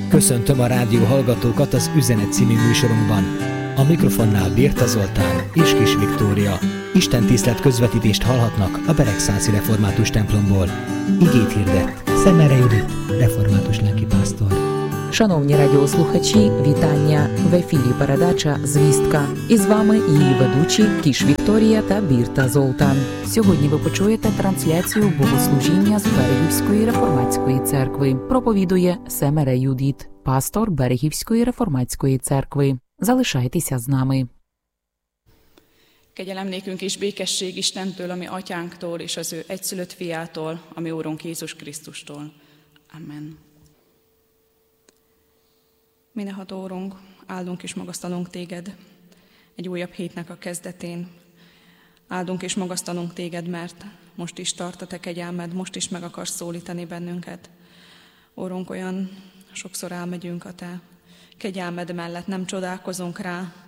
Köszöntöm a rádió hallgatókat az Üzenet című műsorunkban. A mikrofonnál Birta Zoltán és Kis Viktória. Istentisztelet közvetítést hallhatnak a Beregszászi Református templomból. Igét hirdet Szemere Judit, református lelkipásztor. Шановні радіослухачі, вітання! В ефірі передача «Звістка». І з вами її ведучі Кіш Вікторія та Бірта Золтан. Сьогодні ви почуєте трансляцію богослужіння з Берегівської реформатської церкви. Проповідує Szemere Judit, пастор Берегівської реформатської церкви. Залишайтеся з нами. Kegyelem nékünk és békesség Istentől, ami atyánktól, és az ő egyszülött fiától, ami Úrunk Jézus Krisztustól. Amen. Mindenható Úrunk, áldunk és magasztalunk Téged egy újabb hétnek a kezdetén. Áldunk és magasztalunk Téged, mert most is tart a Te kegyelmed, most is meg akarsz szólítani bennünket. Úrunk, olyan sokszor elmegyünk a Te kegyelmed mellett, nem csodálkozunk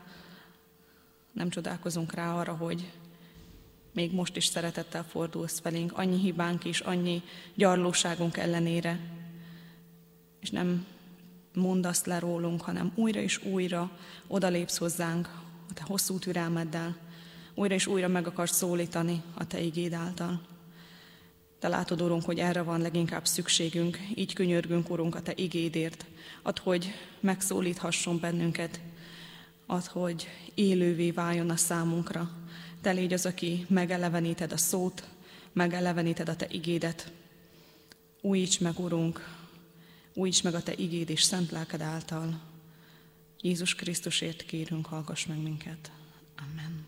rá arra, hogy még most is szeretettel fordulsz felénk, annyi hibánk is, annyi gyarlóságunk ellenére, és nem mondasz le rólunk, hanem újra és újra odalépsz hozzánk a Te hosszú türelmeddel, újra és újra meg akarsz szólítani a Te igéd által. Te látod, Urunk, hogy erre van leginkább szükségünk, így könyörgünk, Urunk, a Te igédért. Add, hogy megszólíthasson bennünket, add, hogy élővé váljon a számunkra. Te légy az, aki megeleveníted a szót, megeleveníted a Te igédet. Újíts meg, Urunk, újíts meg a Te igéd és szent lelked által. Jézus Krisztusért kérünk, hallgass meg minket. Amen.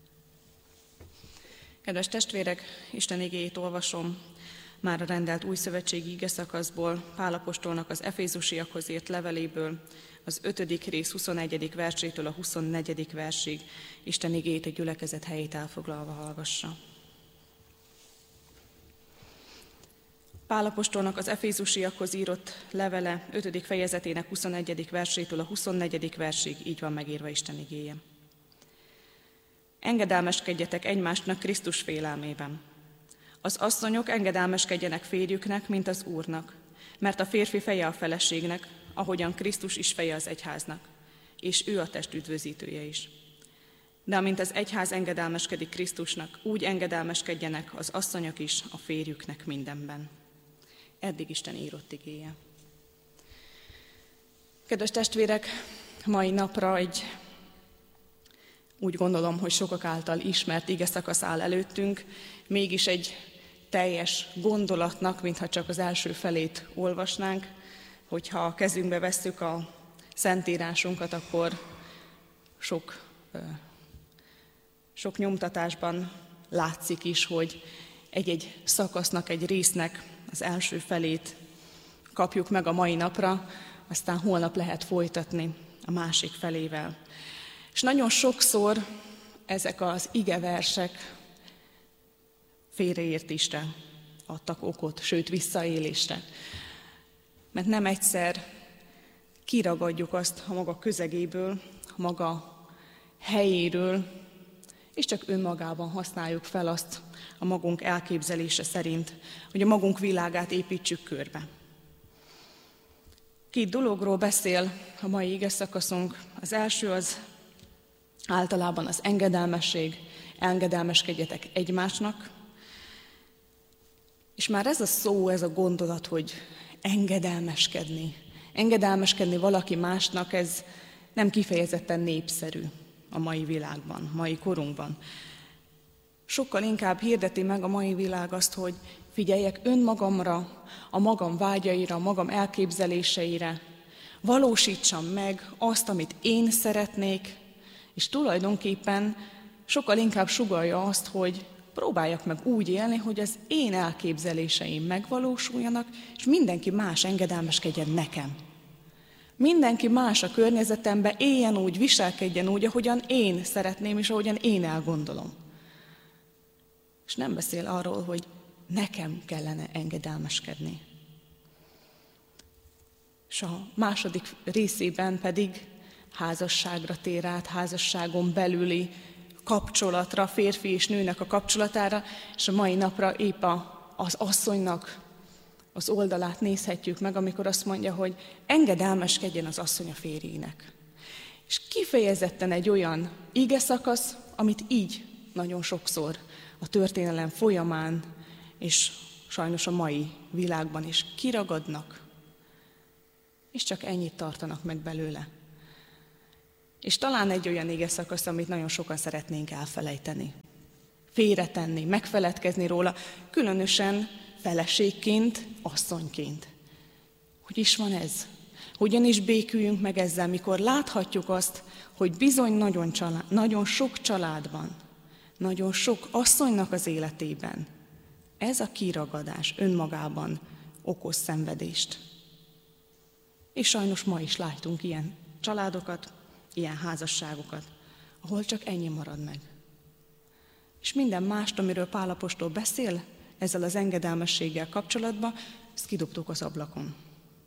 Kedves testvérek, Isten igéjét olvasom már a rendelt új szövetségi igeszakaszból, Pál apostolnak az Efézusiakhoz írt leveléből, az 5. rész 21. versétől a 24. versig. Isten igéjét a gyülekezet helyét elfoglalva hallgassa. Pál apostolnak az Efézusiakhoz írott levele 5. fejezetének 21. versétől a 24. versig, így van megírva Isten igéje. Engedelmeskedjetek egymásnak Krisztus félelmében. Az asszonyok engedelmeskedjenek férjüknek, mint az Úrnak, mert a férfi feje a feleségnek, ahogyan Krisztus is feje az egyháznak, és ő a test üdvözítője is. De amint az egyház engedelmeskedik Krisztusnak, úgy engedelmeskedjenek az asszonyok is a férjüknek mindenben. Eddig Isten írott igéje. Kedves testvérek, mai napra úgy gondolom, hogy sokak által ismert igeszakasz áll előttünk, mégis egy teljes gondolatnak, mintha csak az első felét olvasnánk, hogyha a kezünkbe vesszük a szentírásunkat, akkor sok nyomtatásban látszik is, hogy egy-egy szakasznak, egy résznek az első felét kapjuk meg a mai napra, aztán holnap lehet folytatni a másik felével. És nagyon sokszor ezek az igeversek félreértésre adtak okot, sőt visszaélésre. Mert nem egyszer kiragadjuk azt a maga közegéből, a maga helyéről, és csak önmagában használjuk fel azt a magunk elképzelése szerint, hogy a magunk világát építsük körbe. Két dologról beszél a mai igeszakaszunk. Az első az általában az engedelmesség, engedelmeskedjetek egymásnak. És már ez a szó, ez a gondolat, hogy engedelmeskedni valaki másnak, ez nem kifejezetten népszerű a mai világban, mai korunkban. Sokkal inkább hirdeti meg a mai világ azt, hogy figyeljek önmagamra, a magam vágyaira, a magam elképzeléseire, valósítsam meg azt, amit én szeretnék, és tulajdonképpen sokkal inkább sugallja azt, hogy próbáljak meg úgy élni, hogy az én elképzeléseim megvalósuljanak, és mindenki más engedelmeskedjen nekem. Mindenki más a környezetemben éljen úgy, viselkedjen úgy, ahogyan én szeretném, és ahogyan én elgondolom. És nem beszél arról, hogy nekem kellene engedelmeskedni. És a második részében pedig házasságra tér át, házasságon belüli kapcsolatra, férfi és nőnek a kapcsolatára, és a mai napra épp az asszonynak az oldalát nézhetjük meg, amikor azt mondja, hogy engedelmeskedjen az asszony a férjének. És kifejezetten egy olyan igeszakasz, amit így nagyon sokszor a történelem folyamán, és sajnos a mai világban is kiragadnak, és csak ennyit tartanak meg belőle. És talán egy olyan igeszakasz, amit nagyon sokan szeretnénk elfelejteni, félretenni, megfeledkezni róla, különösen feleségként, asszonyként. Hogy is van ez? Hogyan is béküljünk meg ezzel, mikor láthatjuk azt, hogy bizony nagyon sok családban, nagyon sok asszonynak az életében ez a kiragadás önmagában okoz szenvedést. És sajnos ma is látunk ilyen családokat, ilyen házasságokat, ahol csak ennyi marad meg. És minden mást, amiről Pál apostol beszél, ezzel az engedelmességgel kapcsolatban, ezt kidobtuk az ablakon.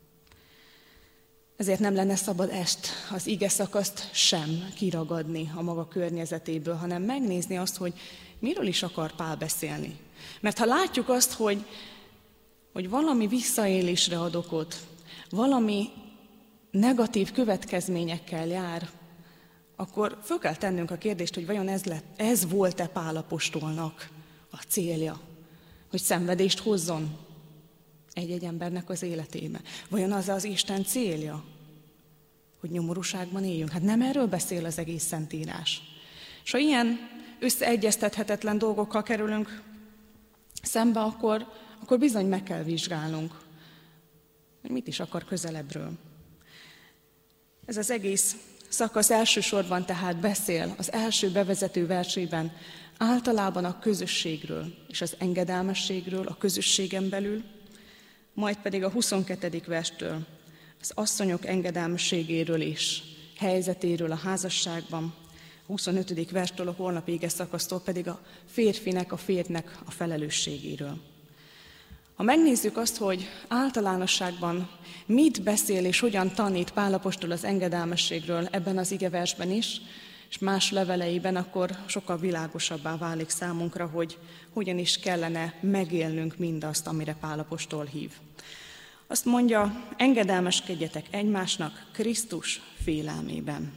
Ezért nem lenne szabad ezt az igeszakaszt sem kiragadni a maga környezetéből, hanem megnézni azt, hogy miről is akar Pál beszélni. Mert ha látjuk azt, hogy valami visszaélésre ad okot, valami negatív következményekkel jár, akkor föl kell tennünk a kérdést, hogy vajon ez volt-e Pál apostolnak a célja, hogy szenvedést hozzon egy-egy embernek az életébe. Vajon az Isten célja, hogy nyomorúságban éljünk? Hát nem erről beszél az egész Szentírás. És ha ilyen összeegyeztethetetlen dolgokkal kerülünk szembe, akkor bizony meg kell vizsgálnunk, hogy mit is akar közelebbről. Ez az egész szakasz elsősorban tehát beszél az első bevezető versében általában a közösségről és az engedelmességről, a közösségen belül, majd pedig a 22. verstől az asszonyok engedelmességéről és helyzetéről a házasságban, a 25. verstől a holnapi ige szakasztól pedig a férfinek, a férjnek a felelősségéről. Ha megnézzük azt, hogy általánosságban mit beszél és hogyan tanít Pál apostol az engedelmességről ebben az igeversben is, és más leveleiben, akkor sokkal világosabbá válik számunkra, hogy hogyan is kellene megélnünk mindazt, amire Pál apostol hív. Azt mondja, engedelmeskedjetek egymásnak Krisztus félelmében.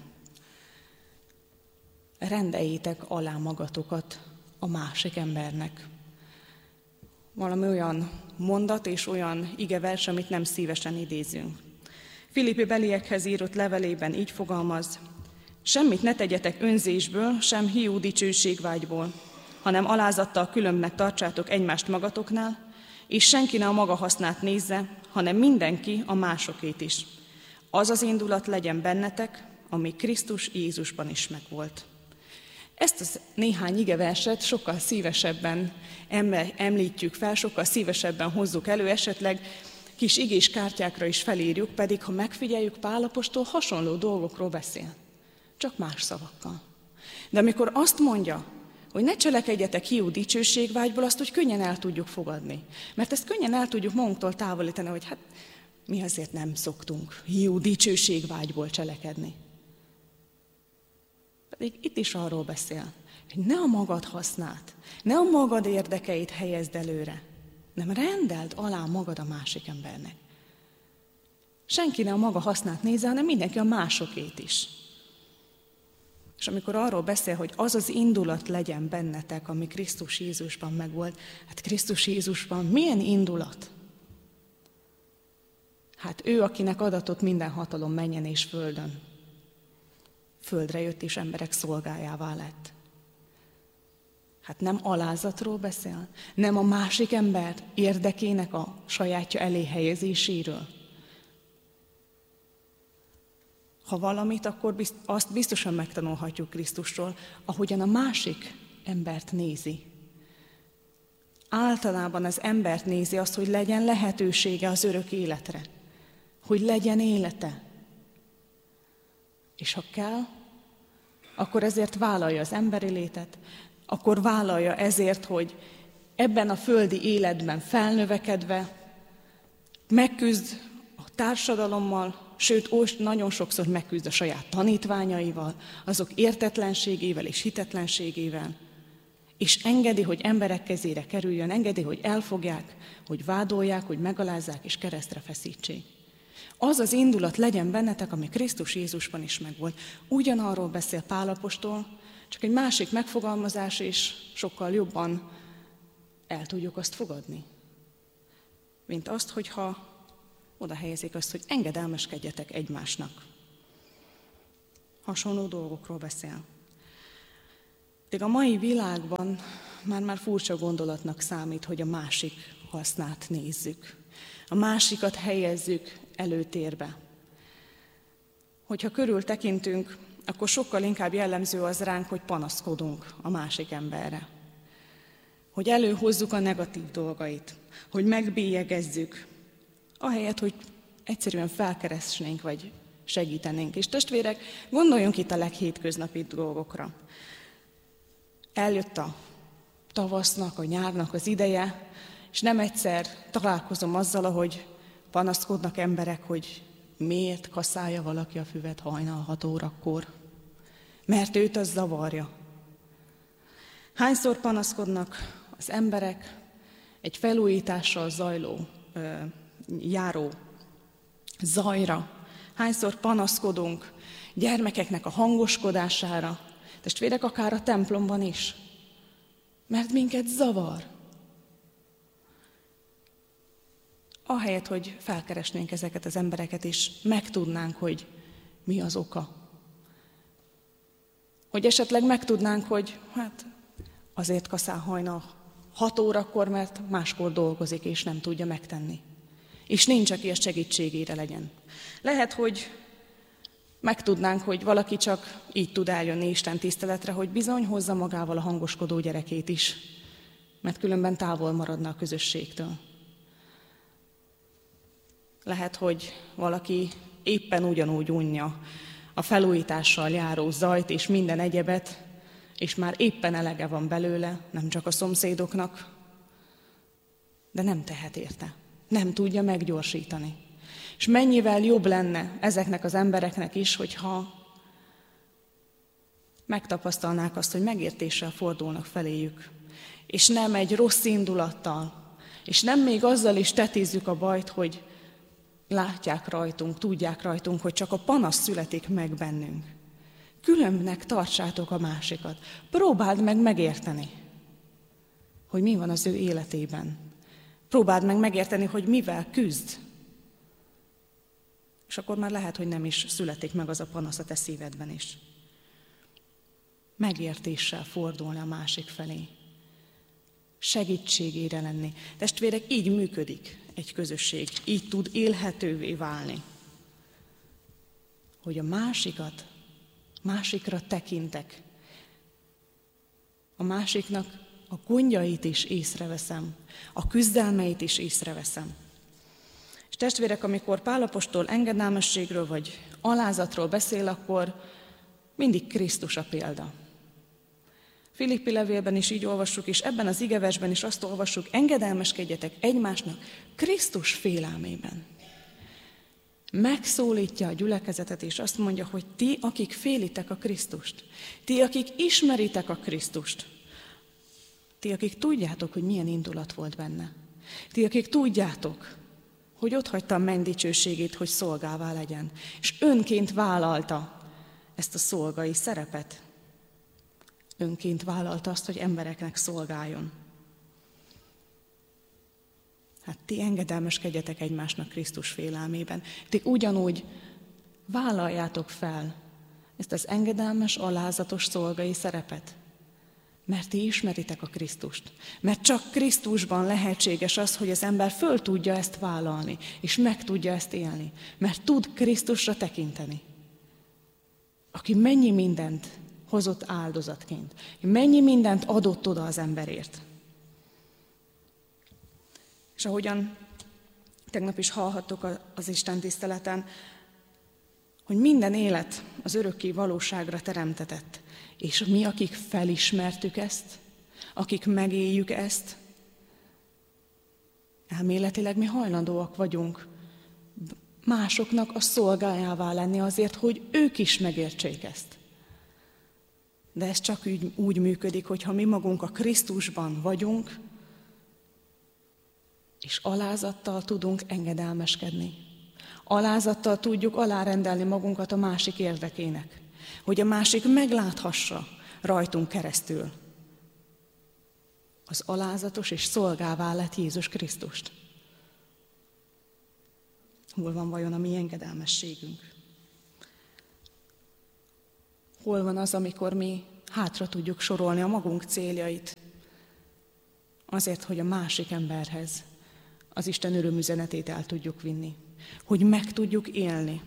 Rendeljétek alá magatokat a másik embernek. Valami olyan mondat és olyan igevers, amit nem szívesen idézünk. Filippi beliekhez írott levelében így fogalmaz, semmit ne tegyetek önzésből, sem hiú dicsőségvágyból, hanem alázattal különbnek tartsátok egymást magatoknál, és senki ne a maga hasznát nézze, hanem mindenki a másokét is. Az az indulat legyen bennetek, ami Krisztus Jézusban is megvolt. Ezt az néhány igeverset sokkal szívesebben említjük fel, sokkal szívesebben hozzuk elő, esetleg kis igés kártyákra is felírjuk, pedig ha megfigyeljük, Pál apostol hasonló dolgokról beszél, csak más szavakkal. De amikor azt mondja, hogy ne cselekedjetek hiú dicsőségvágyból, azt úgy könnyen el tudjuk fogadni. Mert ezt könnyen el tudjuk magunktól távolítani, hogy hát mi azért nem szoktunk hiú dicsőségvágyból cselekedni. Pedig itt is arról beszél, hogy ne a magad hasznát, ne a magad érdekeit helyezd előre, nem rendeld alá magad a másik embernek. Senki ne a maga hasznát nézze, hanem mindenki a másokét is. És amikor arról beszél, hogy az az indulat legyen bennetek, ami Krisztus Jézusban megvolt, hát Krisztus Jézusban milyen indulat? Hát ő, akinek adatott minden hatalom mennyen és földön. Földre jött és emberek szolgájává lett. Hát nem alázatról beszél, nem a másik ember érdekének a sajátja elé helyezéséről. Ha valamit, akkor azt biztosan megtanulhatjuk Krisztusról, ahogyan a másik embert nézi. Általában az embert nézi azt, hogy legyen lehetősége az örök életre, hogy legyen élete. És ha kell, akkor ezért vállalja az emberi létet, akkor vállalja ezért, hogy ebben a földi életben felnövekedve megküzd a társadalommal, sőt, nagyon sokszor megküzd a saját tanítványaival, azok értetlenségével és hitetlenségével, és engedi, hogy emberek kezére kerüljön, engedi, hogy elfogják, hogy vádolják, hogy megalázzák és keresztre feszítsék. Az az indulat legyen bennetek, ami Krisztus Jézusban is megvolt. Ugyanarról beszél Pál apostol, csak egy másik megfogalmazás, és sokkal jobban el tudjuk azt fogadni. Mint azt, hogyha oda helyezik azt, hogy engedelmeskedjetek egymásnak. Hasonló dolgokról beszél. De a mai világban már furcsa gondolatnak számít, hogy a másik hasznát nézzük. A másikat helyezzük előtérbe. Hogyha körül tekintünk, akkor sokkal inkább jellemző az ránk, hogy panaszkodunk a másik emberre. Hogy előhozzuk a negatív dolgait, hogy megbélyegezzük, ahelyett, hogy egyszerűen felkeresnénk, vagy segítenénk. És testvérek, gondoljunk itt a leghétköznapi dolgokra. Eljött a tavasznak, a nyárnak az ideje, és nem egyszer találkozom azzal, ahogy panaszkodnak emberek, hogy miért kaszálja valaki a füvet hajnal 6 órakor. Mert őt az zavarja. Hányszor panaszkodnak az emberek egy felújítással járó zajra? Hányszor panaszkodunk gyermekeknek a hangoskodására? Testvérek, akár a templomban is. Mert minket zavar. Ahelyett, hogy felkeresnénk ezeket az embereket, és megtudnánk, hogy mi az oka. Hogy esetleg megtudnánk, hogy azért kaszál hajnal 6 órakor, mert máskor dolgozik, és nem tudja megtenni. És nincs, aki a segítségére legyen. Lehet, hogy megtudnánk, hogy valaki csak így tud eljönni Isten tiszteletre, hogy bizony hozza magával a hangoskodó gyerekét is, mert különben távol maradna a közösségtől. Lehet, hogy valaki éppen ugyanúgy unja a felújítással járó zajt és minden egyebet, és már éppen elege van belőle, nem csak a szomszédoknak, de nem tehet érte, nem tudja meggyorsítani. És mennyivel jobb lenne ezeknek az embereknek is, hogyha megtapasztalnák azt, hogy megértéssel fordulnak feléjük, és nem egy rossz indulattal, és nem még azzal is tetézzük a bajt, hogy látják rajtunk, tudják rajtunk, hogy csak a panasz születik meg bennünk. Különbnek tartsátok a másikat. Próbáld meg megérteni, hogy mi van az ő életében. Próbáld meg megérteni, hogy mivel küzd. És akkor már lehet, hogy nem is születik meg az a panasz a te szívedben is. Megértéssel fordulni a másik felé. Segítségére lenni. Testvérek, így működik egy közösség. Így tud élhetővé válni. Hogy a másikra tekintek. A másiknak a gondjait is észreveszem. A küzdelmeit is észreveszem. És testvérek, amikor Pál apostol engedelmességről vagy alázatról beszél, akkor mindig Krisztus a példa. Filippi levélben is így olvassuk, és ebben az igeversben is azt olvassuk, engedelmeskedjetek egymásnak Krisztus félelmében. Megszólítja a gyülekezetet, és azt mondja, hogy ti, akik félitek a Krisztust, ti, akik ismeritek a Krisztust, ti, akik tudjátok, hogy milyen indulat volt benne, ti, akik tudjátok, hogy otthagyta a menny dicsőségét, hogy szolgává legyen, és önként vállalta ezt a szolgai szerepet. Önként vállalta azt, hogy embereknek szolgáljon. Hát ti engedelmeskedjetek egymásnak Krisztus félelmében. Ti ugyanúgy vállaljátok fel ezt az engedelmes, alázatos szolgai szerepet. Mert ti ismeritek a Krisztust. Mert csak Krisztusban lehetséges az, hogy az ember föl tudja ezt vállalni, és meg tudja ezt élni. Mert tud Krisztusra tekinteni. Aki mennyi mindent hozott áldozatként. Mennyi mindent adott oda az emberért. És ahogyan tegnap is hallhattuk az Isten tiszteleten, hogy minden élet az örökké valóságra teremtetett. És mi, akik felismertük ezt, akik megéljük ezt, elméletileg mi hajlandóak vagyunk másoknak a szolgájává lenni azért, hogy ők is megértsék ezt. De ez csak úgy működik, hogyha mi magunk a Krisztusban vagyunk, és alázattal tudunk engedelmeskedni. Alázattal tudjuk alárendelni magunkat a másik érdekének, hogy a másik megláthassa rajtunk keresztül az alázatos és szolgává lett Jézus Krisztust. Hol van vajon a mi engedelmességünk? Hol van az, amikor mi hátra tudjuk sorolni a magunk céljait, azért, hogy a másik emberhez az Isten örömüzenetét el tudjuk vinni, hogy meg tudjuk élni.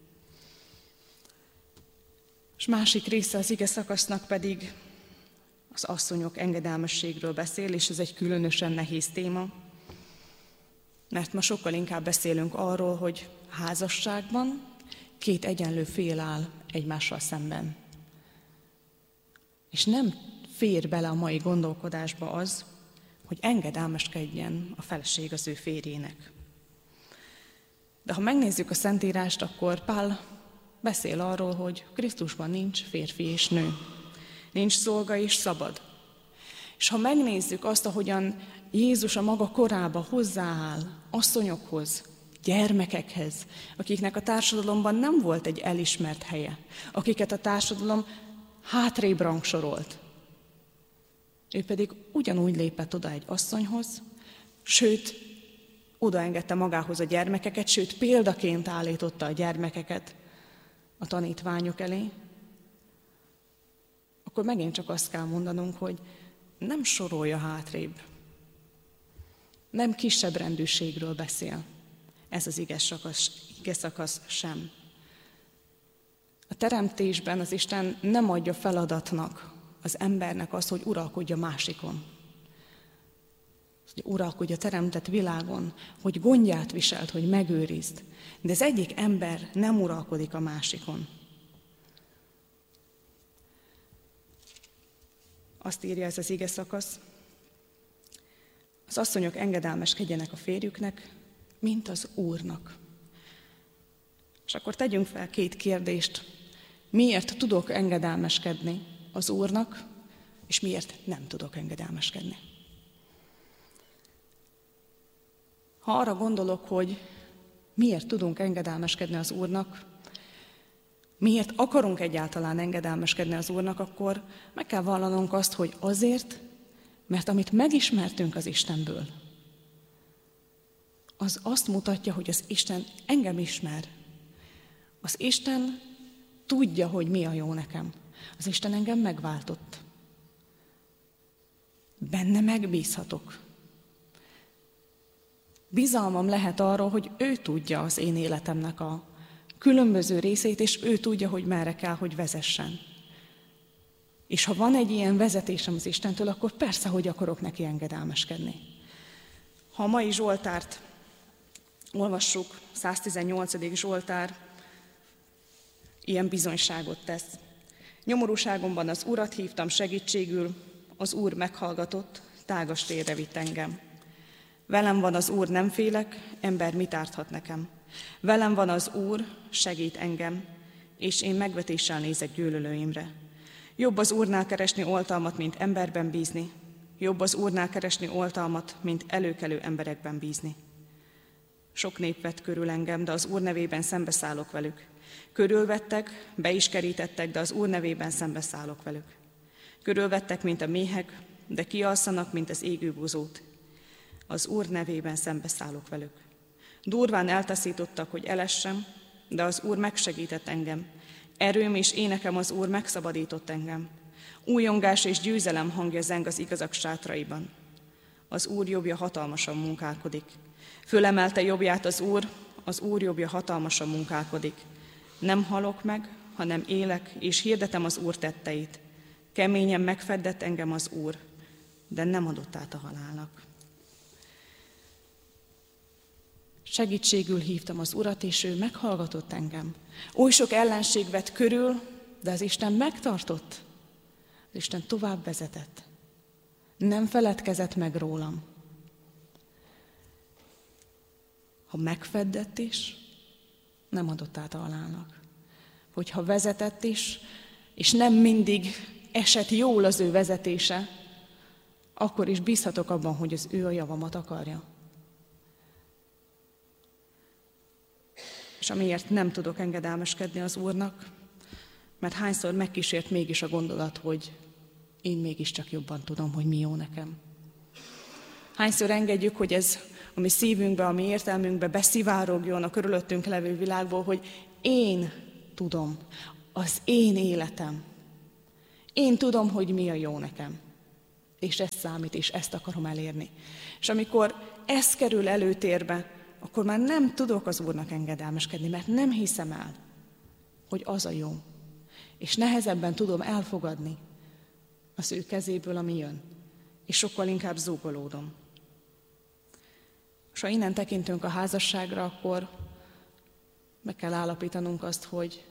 És másik része az ige szakasznak pedig az asszonyok engedelmességről beszél, és ez egy különösen nehéz téma, mert ma sokkal inkább beszélünk arról, hogy házasságban két egyenlő fél áll egymással szemben. És nem fér bele a mai gondolkodásba az, hogy engedelmeskedjen a feleség az ő férjének. De ha megnézzük a Szentírást, akkor Pál beszél arról, hogy Krisztusban nincs férfi és nő. Nincs szolga és szabad. És ha megnézzük azt, ahogyan Jézus a maga korába hozzááll asszonyokhoz, gyermekekhez, akiknek a társadalomban nem volt egy elismert helye, akiket a társadalom hátrébb rangsorolt. Ő pedig ugyanúgy lépett oda egy asszonyhoz, sőt, odaengedte magához a gyermekeket, sőt, példaként állította a gyermekeket a tanítványok elé, akkor megint csak azt kell mondanunk, hogy nem sorolja hátrébb. Nem kisebb rendűségről beszél. Ez az ige szakasz sem. A teremtésben az Isten nem adja feladatnak az embernek azt, hogy uralkodja másikon. Hogy uralkodja a teremtett világon, hogy gondját viselt, hogy megőrizd. De az egyik ember nem uralkodik a másikon. Azt írja ez az ige szakasz, az asszonyok engedelmeskedjenek a férjüknek, mint az Úrnak. És akkor tegyünk fel két kérdést. Miért tudok engedelmeskedni az Úrnak, és miért nem tudok engedelmeskedni? Ha arra gondolok, hogy miért tudunk engedelmeskedni az Úrnak, miért akarunk egyáltalán engedelmeskedni az Úrnak, akkor meg kell vallanunk azt, hogy azért, mert amit megismertünk az Istenből, az azt mutatja, hogy az Isten engem ismer. Az Isten tudja, hogy mi a jó nekem. Az Isten engem megváltott. Benne megbízhatok. Bizalmam lehet arról, hogy ő tudja az én életemnek a különböző részét, és ő tudja, hogy merre kell, hogy vezessen. És ha van egy ilyen vezetésem az Istentől, akkor persze, hogy akarok neki engedelmeskedni. Ha a mai Zsoltárt olvassuk, 118. Zsoltár ilyen bizonyságot tesz. Nyomorúságomban az Urat hívtam segítségül, az Úr meghallgatott, tágas térre vitt engem. Velem van az Úr, nem félek, ember mit árthat nekem? Velem van az Úr, segít engem, és én megvetéssel nézek gyűlölőimre. Jobb az Úrnál keresni oltalmat, mint emberben bízni. Jobb az Úrnál keresni oltalmat, mint előkelő emberekben bízni. Sok nép vett körül engem, de az Úr nevében szembeszállok velük. Körülvettek, be is kerítettek, de az Úr nevében szembeszállok velük. Körülvettek, mint a méhek, de kialszanak, mint az égő buzót. Az Úr nevében szembeszállok velük. Durván eltaszítottak, hogy elessem, de az Úr megsegített engem. Erőm és énekem az Úr megszabadított engem. Újongás és győzelem hangja zeng az igazak sátraiban. Az Úr jobbja hatalmasan munkálkodik. Fölemelte jobbját az Úr jobbja hatalmasan munkálkodik. Nem halok meg, hanem élek, és hirdetem az Úr tetteit. Keményen megfeddett engem az Úr, de nem adott át a halálnak. Segítségül hívtam az Urat, és ő meghallgatott engem. Oly sok ellenség vett körül, de az Isten megtartott. Az Isten tovább vezetett. Nem feledkezett meg rólam. Ha megfeddett is, nem adott át a halálnak. Hogyha vezetett is, és nem mindig esett jól az ő vezetése, akkor is bízhatok abban, hogy az ő a javamat akarja. És amiért nem tudok engedelmeskedni az Úrnak, mert hányszor megkísért mégis a gondolat, hogy én mégiscsak jobban tudom, hogy mi jó nekem. Hányszor engedjük, hogy ez a mi szívünkbe, a mi értelmünkbe beszivárogjon a körülöttünk levő világból, hogy én tudom, az én életem. Én tudom, hogy mi a jó nekem. És ez számít, és ezt akarom elérni. És amikor ez kerül előtérbe, akkor már nem tudok az Úrnak engedelmeskedni, mert nem hiszem el, hogy az a jó. És nehezebben tudom elfogadni az ő kezéből, ami jön. És sokkal inkább zúgolódom. És ha innen tekintünk a házasságra, akkor meg kell állapítanunk azt, hogy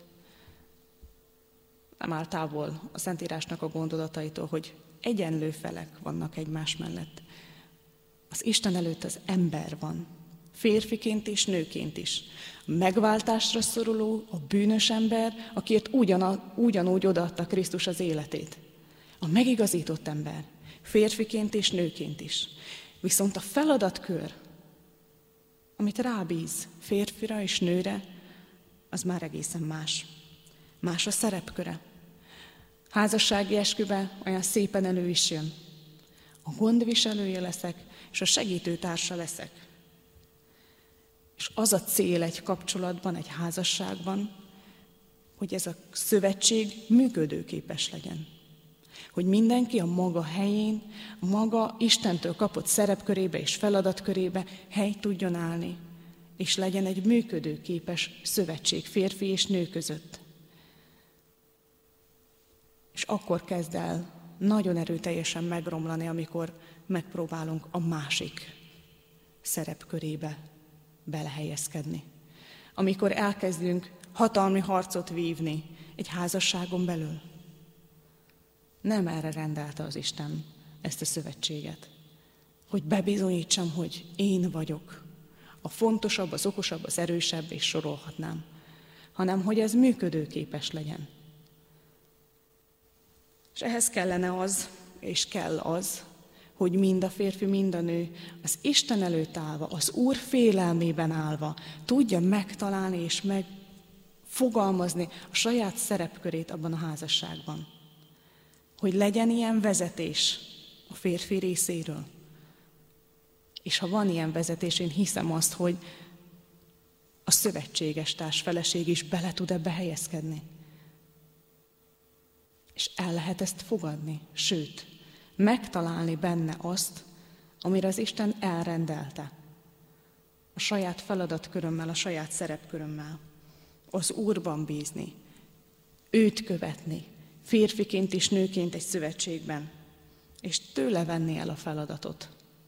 nem áll távol a Szentírásnak a gondolataitól, hogy egyenlő felek vannak egymás mellett. Az Isten előtt az ember van, férfiként és nőként is. A megváltásra szoruló, a bűnös ember, akiért ugyanúgy odaadta Krisztus az életét. A megigazított ember, férfiként és nőként is. Viszont a feladatkör, amit rábíz férfira és nőre, az már egészen más. Más a szerepköre. Házassági eskübe olyan szépen elő is jön. A gondviselője leszek, és a segítőtársa leszek. És az a cél egy kapcsolatban, egy házasságban, hogy ez a szövetség működőképes legyen. Hogy mindenki a maga helyén, a maga Istentől kapott szerepkörébe és feladatkörébe helyt tudjon állni, és legyen egy működőképes szövetség férfi és nő között. És akkor kezd el nagyon erőteljesen megromlani, amikor megpróbálunk a másik szerepkörébe belehelyezkedni. Amikor elkezdünk hatalmi harcot vívni egy házasságon belül. Nem erre rendelte az Isten ezt a szövetséget. Hogy bebizonyítsam, hogy én vagyok. A fontosabb, az okosabb, az erősebb, és sorolhatnám. Hanem, hogy ez működőképes legyen. És ehhez kellene az, és kell az, hogy mind a férfi, mind a nő az Isten előtt állva, az Úr félelmében állva tudja megtalálni és megfogalmazni a saját szerepkörét abban a házasságban. Hogy legyen ilyen vezetés a férfi részéről. És ha van ilyen vezetés, én hiszem azt, hogy a szövetséges társ feleség is bele tud ebbe helyezkedni. És el lehet ezt fogadni, sőt, megtalálni benne azt, amire az Isten elrendelte. A saját feladatkörömmel, a saját szerepkörömmel. Az Úrban bízni, őt követni, férfiként és nőként egy szövetségben, és tőle venni el a feladatot.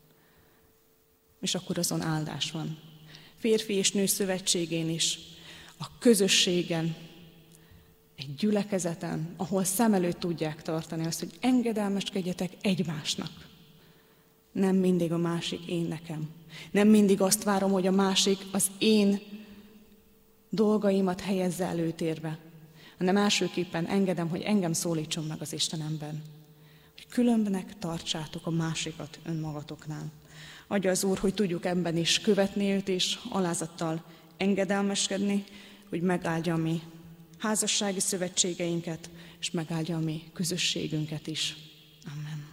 És akkor azon áldás van. Férfi és nő szövetségén is, a közösségen, egy gyülekezeten, ahol szem előtt tudják tartani azt, hogy engedelmeskedjetek egymásnak. Nem mindig a másik én nekem. Nem mindig azt várom, hogy a másik az én dolgaimat helyezze előtérbe, hanem elsőképpen engedem, hogy engem szólítson meg az Istenemben. Hogy különbnek tartsátok a másikat önmagatoknál. Adja az Úr, hogy tudjuk ebben is követni őt, és alázattal engedelmeskedni, hogy megáldja a mi házassági szövetségeinket, és megáldja a mi közösségünket is. Amen.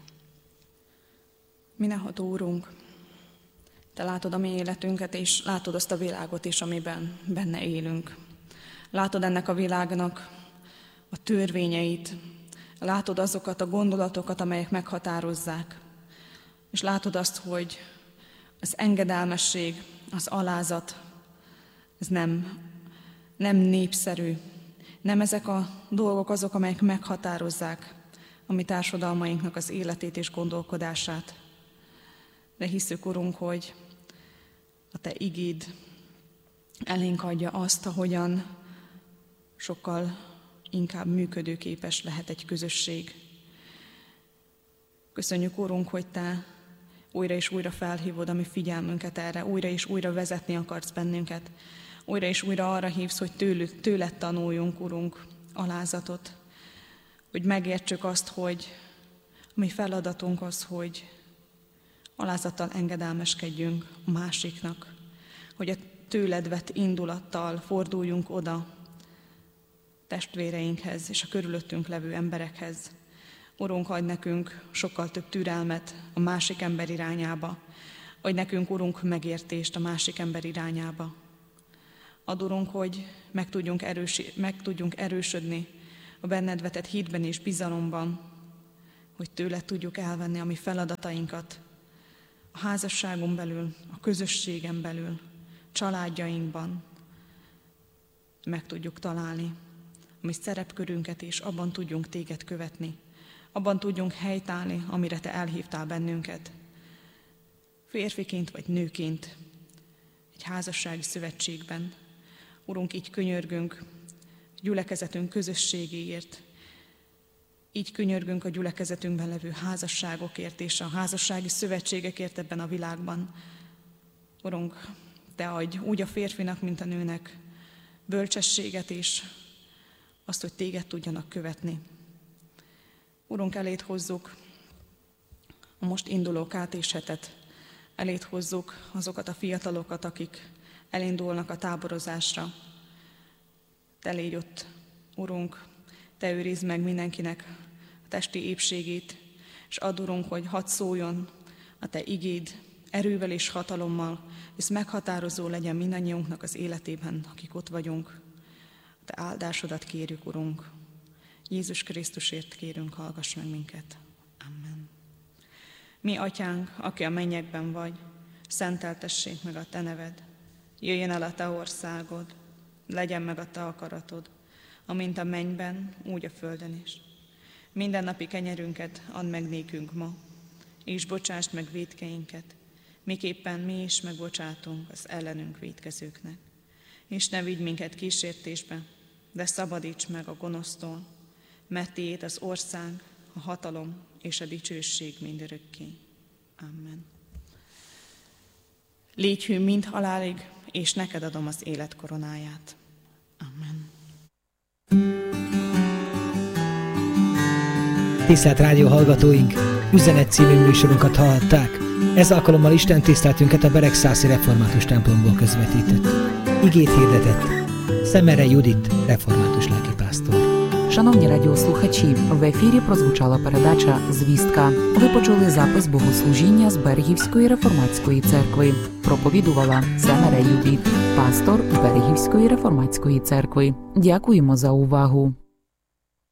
Mindenható Úrunk, Te látod a mi életünket, és látod azt a világot is, amiben benne élünk. Látod ennek a világnak a törvényeit, látod azokat a gondolatokat, amelyek meghatározzák, és látod azt, hogy az engedelmesség, az alázat, ez nem népszerű. Nem ezek a dolgok azok, amelyek meghatározzák a mi társadalmainknak az életét és gondolkodását. De hiszük, Urunk, hogy a Te igéd elénk adja azt, ahogyan sokkal inkább működőképes lehet egy közösség. Köszönjük, Urunk, hogy Te újra és újra felhívod a mi figyelmünket erre, újra és újra vezetni akarsz bennünket. Újra és újra arra hívsz, hogy tőled tanuljunk, Urunk, alázatot. hogy megértsük azt, hogy a mi feladatunk az, hogy alázattal engedelmeskedjünk a másiknak, hogy a tőled vett indulattal forduljunk oda testvéreinkhez és a körülöttünk levő emberekhez. Urunk, adj nekünk sokkal több türelmet a másik ember irányába, adj nekünk, Urunk, megértést a másik ember irányába. Add, Urunk, hogy meg tudjunk erősödni a benned vetett hitben és bizalomban, hogy tőled tudjuk elvenni a mi feladatainkat a házasságon belül, a közösségen belül, családjainkban. Meg tudjuk találni a mi szerepkörünket, és abban tudjunk téged követni. Abban tudjunk helytállni, amire te elhívtál bennünket. Férfiként vagy nőként, egy házassági szövetségben. Urunk, így könyörgünk gyülekezetünk közösségéért, így könyörgünk a gyülekezetünkben levő házasságokért és a házassági szövetségekért ebben a világban. Urunk, te adj úgy a férfinak, mint a nőnek bölcsességet és azt, hogy téged tudjanak követni. Urunk, eléd hozzuk a most induló KT-hetet, eléd hozzuk azokat a fiatalokat, akik elindulnak a táborozásra. Te légy ott, Urunk, te őrizd meg mindenkinek a testi épségét, és add, Urunk, hogy hadd szóljon a te igéd erővel és hatalommal, és meghatározó legyen mindannyiunknak az életében, akik ott vagyunk. Te áldásodat kérjük, Urunk. Jézus Krisztusért kérünk, hallgass meg minket. Amen. Mi, Atyánk, aki a mennyekben vagy, szenteltessék meg a te neved. Jöjjön el a te országod, legyen meg a te akaratod, amint a mennyben, úgy a földön is. Mindennapi kenyerünket add meg nékünk ma, és bocsásd meg vétkeinket, miképpen mi is megbocsátunk az ellenünk vétkezőknek. És ne vigy minket kísértésbe, de szabadíts meg a gonosztól, mert tiéd az ország, a hatalom és a dicsőség mindörökké. Amen. Légy hű mind halálig, és neked adom az élet koronáját. Amen. Tisztelt rádió hallgatóink, Üzenet című műsorunkat hallhatták. Ez alkalommal Isten tiszteletünket a Beregszászi Református templomból közvetítettük. Igét hirdetett Szemere Judit, református lelкипастор. Шановні радіослухачі, в ефірі прозвучала передача «Звістка». Ви почули запис богослужіння з Берегівської реформатської церкви. Проповідувала Семере Юдит, пастор Берегівської реформатської церкви. Дякуємо за увагу.